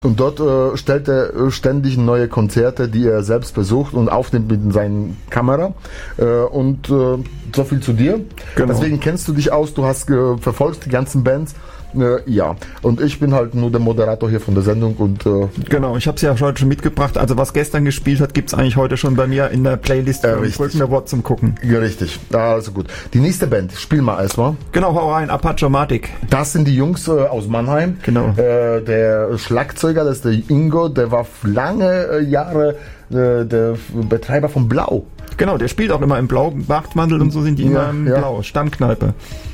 Und dort stellt er ständig neue Konzerte, die er selbst besucht und aufnimmt mit seiner Kamera. Und so viel zu dir. Genau. Deswegen kennst du dich aus, du hast verfolgst die ganzen Bands. Ja, und ich bin halt nur der Moderator hier von der Sendung und genau, ich habe es ja heute schon mitgebracht. Also was gestern gespielt hat, gibt's eigentlich heute schon bei mir in der Playlist für Brücken Award zum Gucken. Ja, richtig. Also gut. Die nächste Band, spiel mal erstmal. Genau, hau rein, Apache-Matic. Das sind die Jungs aus Mannheim. Genau. Der Schlagzeuger, das ist der Ingo, der war lange Jahre der Betreiber von Blau. Genau, der spielt auch immer im Blau, Bachtmantel und so sind die immer im Blau, Stammkneipe.